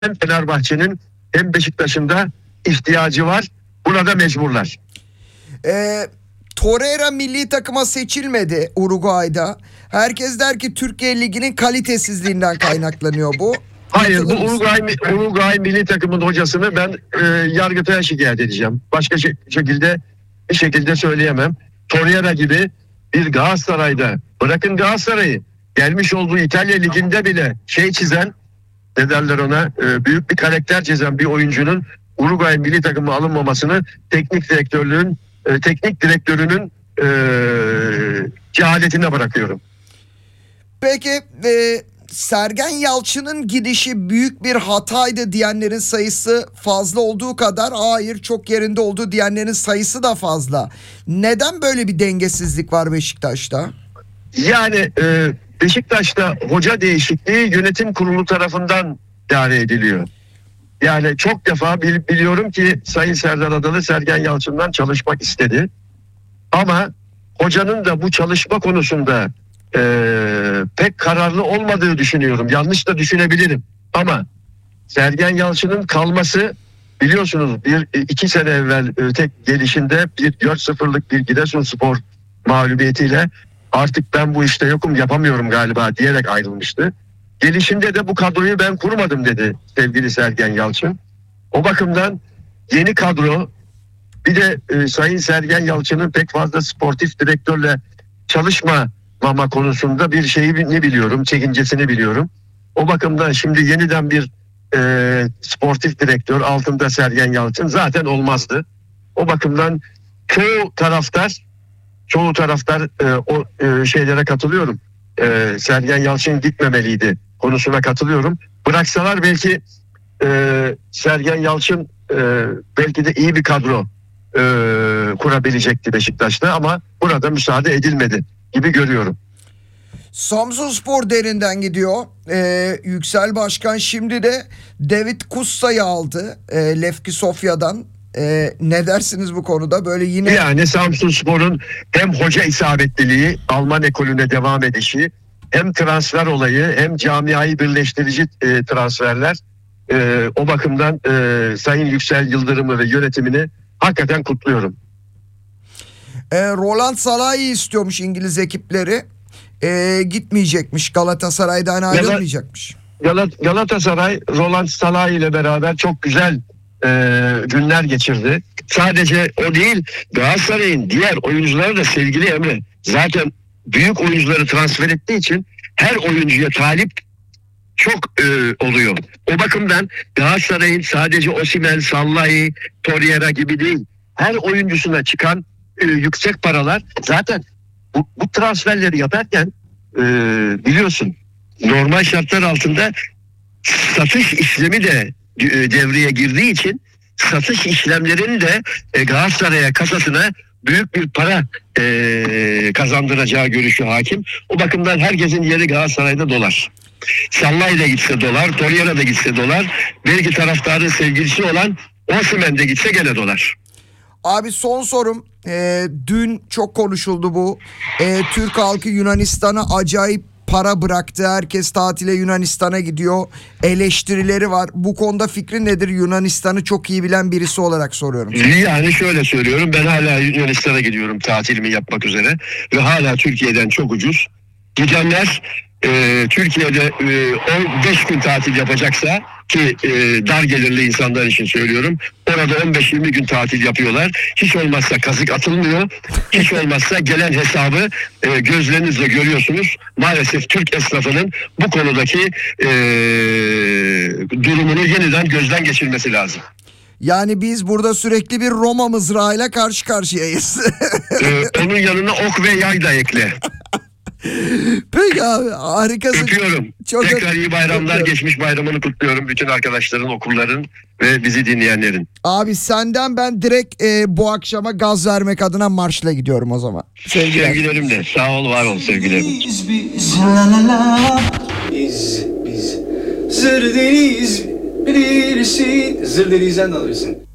hem Fenerbahçe'nin hem Beşiktaş'ın da ihtiyacı var. Buna da mecburlar. Torreira milli takıma seçilmedi Uruguay'da. Herkes der ki Türkiye Ligi'nin kalitesizliğinden kaynaklanıyor bu. Hayır, bu Uruguay milli takımın hocasını ben Yargıtay'a şikayet edeceğim. Başka bir şekilde söyleyemem. Torreira gibi bir Galatasaray'da, bırakın Galatasaray'ı, gelmiş olduğu İtalya Ligi'nde bile çizen, ne derler ona, büyük bir karakter çizen bir oyuncunun Uruguay milli takımı alınmamasını teknik direktörünün cehaletine bırakıyorum. Peki Sergen Yalçın'ın gidişi büyük bir hataydı diyenlerin sayısı fazla olduğu kadar hayır çok yerinde olduğu diyenlerin sayısı da fazla. Neden böyle bir dengesizlik var Beşiktaş'ta? Yani Beşiktaş'ta hoca değişikliği yönetim kurulu tarafından idare ediliyor. Yani çok defa biliyorum ki Sayın Serdar Adalı Sergen Yalçın'dan çalışmak istedi. Ama hocanın da bu çalışma konusunda pek kararlı olmadığı düşünüyorum. Yanlış da düşünebilirim. Ama Sergen Yalçın'ın kalması, biliyorsunuz 2 sene evvel tek gelişinde bir 4-0'lık bir Giresunspor mağlubiyetiyle artık ben bu işte yokum, yapamıyorum galiba diyerek ayrılmıştı. Gelişinde de bu kadroyu ben kurmadım dedi sevgili Sergen Yalçın. O bakımdan yeni kadro, bir de Sayın Sergen Yalçın'ın pek fazla sportif direktörle çalışmama konusunda bir şeyini biliyorum, çekincesini biliyorum. O bakımdan şimdi yeniden bir sportif direktör altında Sergen Yalçın zaten olmazdı. O bakımdan çoğu taraftar o şeylere katılıyorum. Sergen Yalçın gitmemeliydi konusuna katılıyorum. Bıraksalar belki Sergen Yalçın belki de iyi bir kadro kurabilecekti Beşiktaş'ta, ama burada müsaade edilmedi gibi görüyorum. Samsunspor derinden gidiyor. Yüksel Başkan şimdi de David Kussa'yı aldı Lefki Sofya'dan. Ne dersiniz bu konuda? Böyle yine yani Samsunspor'un hem hoca isabetliliği, Alman ekolüne devam edişi, hem transfer olayı, hem camiayı birleştirici transferler, o bakımdan Sayın Yüksel Yıldırım'ı ve yönetimini hakikaten kutluyorum. Roland Salah'ı istiyormuş İngiliz ekipleri. Gitmeyecekmiş, Galatasaray'dan ayrılmayacakmış. Galatasaray Roland Salah ile beraber çok güzel günler geçirdi. Sadece o değil, Galatasaray'ın diğer oyuncuları da sevgili Emre. Zaten büyük oyuncuları transfer ettiği için her oyuncuya talip çok oluyor. O bakımdan Galatasaray'ın sadece Osimhen, Sallai, Torreira gibi değil, her oyuncusuna çıkan yüksek paralar, zaten bu transferleri yaparken biliyorsun normal şartlar altında satış işlemi de devreye girdiği için satış işlemlerinin de Galatasaray'a, kasasına büyük bir para kazandıracağı görüşü hakim. O bakımdan herkesin yeri Galatasaray'da dolar. Sallai de gitse dolar, Torreira da gitse dolar, belki taraftarın sevgilisi olan Osimhen de gitse gene dolar. Abi son sorum. Dün çok konuşuldu bu. Türk halkı Yunanistan'a acayip para bıraktı. Herkes tatile Yunanistan'a gidiyor. Eleştirileri var. Bu konuda fikrin nedir? Yunanistan'ı çok iyi bilen birisi olarak soruyorum. Yani şöyle söylüyorum. Ben hala Yunanistan'a gidiyorum tatilimi yapmak üzere. Ve hala Türkiye'den çok ucuz. Gidenler Türkiye'de 15 gün tatil yapacaksa, ki dar gelirli insanlar için söylüyorum, orada 15-20 gün tatil yapıyorlar. Hiç olmazsa kazık atılmıyor. Hiç olmazsa gelen hesabı gözlerinizle görüyorsunuz. Maalesef Türk esnafının bu konudaki durumunu yeniden gözden geçirmesi lazım. Yani biz burada sürekli bir Roma mızrağıyla karşı karşıyayız. Onun yanına ok ve yay da ekle. Peki abi, harikasın. Öpüyorum. Tekrar iyi bayramlar. Geçmiş bayramını kutluyorum. Bütün arkadaşların, okulların ve bizi dinleyenlerin. Abi senden ben direkt bu akşama gaz vermek adına marşla gidiyorum o zaman. Sevgilerim de. Sağ ol, var ol sevgilerim. Biz la la la. Biz zır deniz bilirsin. Zır denizden de alıyorsun.